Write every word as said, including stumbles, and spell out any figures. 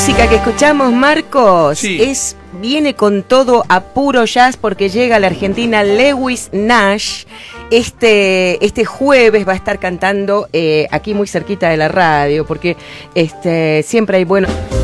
música que escuchamos, Marcos, sí. es viene con todo a puro jazz porque llega a la Argentina Lewis Nash. Este, este jueves va a estar cantando eh, aquí muy cerquita de la radio porque este, siempre hay buenos...